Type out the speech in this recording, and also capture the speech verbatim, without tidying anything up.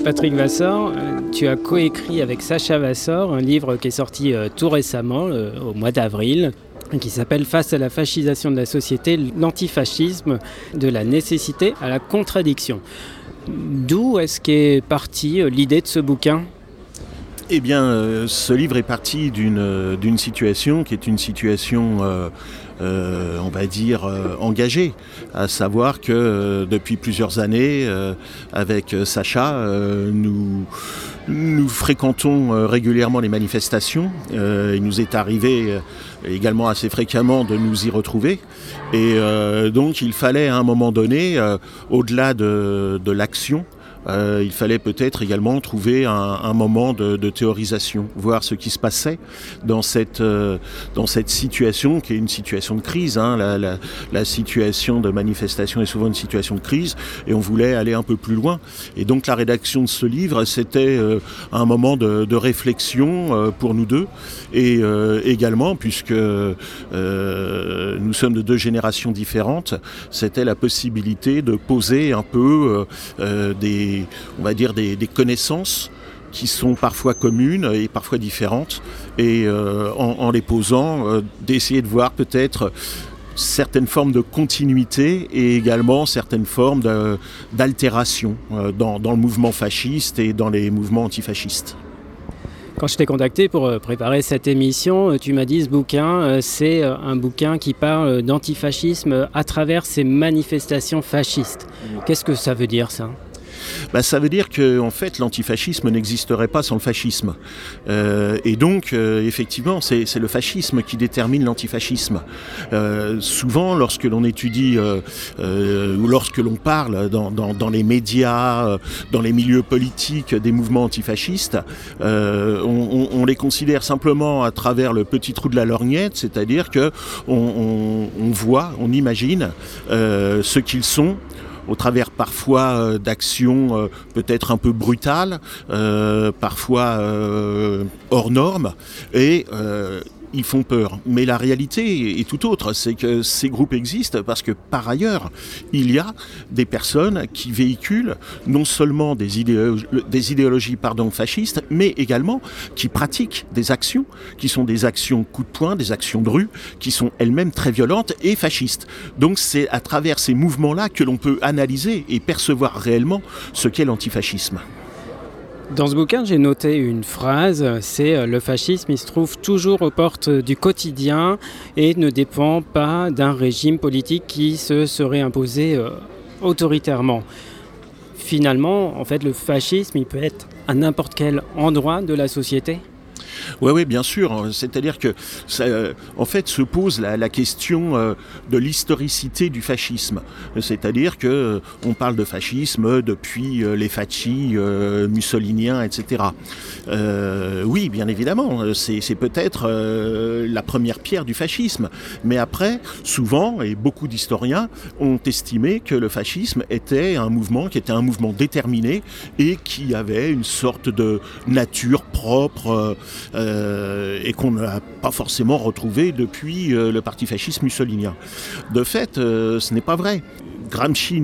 Patrick Vassor, euh, tu as coécrit avec Sacha Vassor un livre qui est sorti euh, tout récemment, euh, au mois d'avril, qui s'appelle « Face à la fascisation de la société, l'antifascisme, de la nécessité à la contradiction ». D'où est-ce qu'est partie euh, l'idée de ce bouquin ? Eh bien, euh, ce livre est parti d'une, euh, d'une situation qui est une situation, euh, euh, on va dire, euh, engagée. À savoir que euh, depuis plusieurs années, euh, avec Sacha, euh, nous, nous fréquentons euh, régulièrement les manifestations. Euh, il nous est arrivé euh, également assez fréquemment de nous y retrouver. Et euh, donc, il fallait à un moment donné, euh, au-delà de, de l'action, Euh, il fallait peut-être également trouver un, un moment de, de théorisation, voir ce qui se passait dans cette, euh, dans cette situation qui est une situation de crise. Hein. La, la, la situation de manifestation est souvent une situation de crise et on voulait aller un peu plus loin. Et donc la rédaction de ce livre, c'était euh, un moment de, de réflexion euh, pour nous deux et euh, également, puisque euh, nous sommes de deux générations différentes, c'était la possibilité de poser un peu euh, des on va dire des, des connaissances qui sont parfois communes et parfois différentes, et euh, en, en les posant, euh, d'essayer de voir peut-être certaines formes de continuité et également certaines formes de, d'altération euh, dans, dans le mouvement fasciste et dans les mouvements antifascistes. Quand je t'ai contacté pour préparer cette émission, tu m'as dit ce bouquin, c'est un bouquin qui parle d'antifascisme à travers ces manifestations fascistes. Qu'est-ce que ça veut dire, ça ? Ben, ça veut dire que en fait, l'antifascisme n'existerait pas sans le fascisme. Euh, et donc, euh, effectivement, c'est, c'est le fascisme qui détermine l'antifascisme. Euh, souvent, lorsque l'on étudie euh, euh, ou lorsque l'on parle dans, dans, dans les médias, euh, dans les milieux politiques des mouvements antifascistes, euh, on, on, on les considère simplement à travers le petit trou de la lorgnette, c'est-à-dire que on, on, on voit, on imagine euh, ce qu'ils sont, au travers parfois euh, d'actions euh, peut-être un peu brutales, euh, parfois euh, hors normes, et euh, ils font peur. Mais la réalité est tout autre, c'est que ces groupes existent parce que par ailleurs, il y a des personnes qui véhiculent non seulement des idéologies, des idéologies pardon, fascistes, mais également qui pratiquent des actions, qui sont des actions coup de poing, des actions de rue, qui sont elles-mêmes très violentes et fascistes. Donc c'est à travers ces mouvements-là que l'on peut analyser et percevoir réellement ce qu'est l'antifascisme. Dans ce bouquin, j'ai noté une phrase, c'est « Le fascisme, il se trouve toujours aux portes du quotidien et ne dépend pas d'un régime politique qui se serait imposé euh, autoritairement ». Finalement, en fait, le fascisme, il peut être à n'importe quel endroit de la société. Oui, oui, bien sûr. C'est-à-dire que, ça, euh, en fait, se pose la, la question euh, de l'historicité du fascisme. C'est-à-dire que euh, on parle de fascisme depuis euh, les fascis euh, mussoliniens, et cetera. Euh, oui, bien évidemment, c'est, c'est peut-être euh, la première pierre du fascisme. Mais après, souvent, et beaucoup d'historiens ont estimé que le fascisme était un mouvement qui était un mouvement déterminé et qui avait une sorte de nature propre. Euh, Euh, et qu'on n'a pas forcément retrouvé depuis euh, le parti fasciste mussolinien. De fait, euh, ce n'est pas vrai. Gramsci